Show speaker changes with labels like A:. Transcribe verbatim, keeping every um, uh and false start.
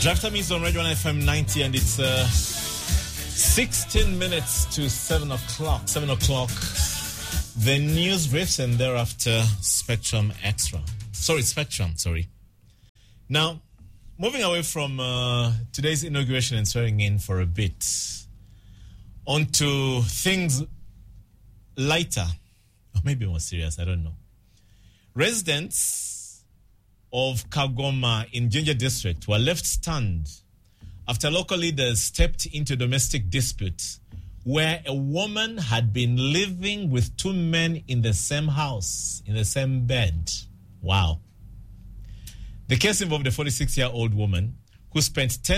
A: Drive time is on Radio one F M ninety, and it's uh, sixteen minutes to seven o'clock. seven o'clock, the news briefs, and thereafter Spectrum Extra. Sorry, Spectrum, sorry. Now, moving away from uh, today's inauguration and swearing in for a bit, onto things lighter, or maybe more serious, I don't know. Residents of Kagoma in Jinja District were left stunned after local leaders stepped into a domestic dispute where a woman had been living with two men in the same house, in the same bed. Wow. The case involved a forty-six-year-old woman who spent ten